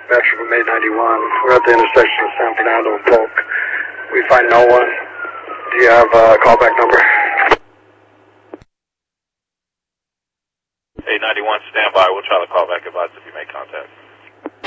Metro from 891. We're at the intersection of San Fernando and Polk. We find no one. Do you have a callback number? 891, stand by. We'll try to call back advise if you make contact.